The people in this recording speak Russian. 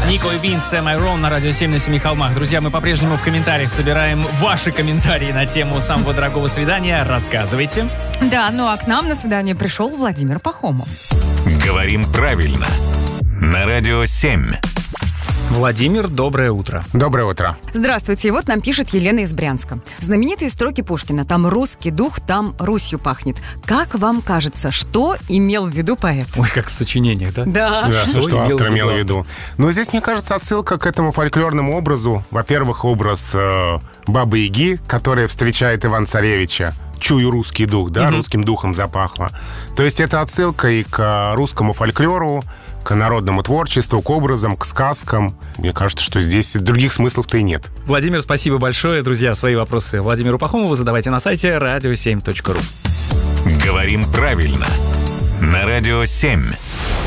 Нико и Винс, Am I Wrong на Радио 7 на Семи холмах. Друзья, мы по-прежнему в комментариях собираем ваши комментарии на тему самого дорогого свидания. Рассказывайте. Да, ну а к нам на свидание пришел Владимир Пахомов. Говорим правильно. На Радио 7. Владимир, доброе утро. Доброе утро. Здравствуйте, и вот нам пишет Елена из Брянска. Знаменитые строки Пушкина. Там русский дух, там Русью пахнет. Как вам кажется, что имел в виду поэт? Ой, как в сочинениях, да? Да. Что автор имел в виду? Ну, здесь, мне кажется, отсылка к этому фольклорному образу. Во-первых, образ Бабы-Яги, которая встречает Ивана-Царевича. Чую русский дух, да, русским духом запахло. То есть это отсылка и к русскому фольклору, к народному творчеству, к образам, к сказкам. Мне кажется, что здесь других смыслов-то и нет. Владимир, спасибо большое. Друзья, свои вопросы Владимиру Пахомову задавайте на сайте radio7.ru. Говорим правильно. На Радио 7.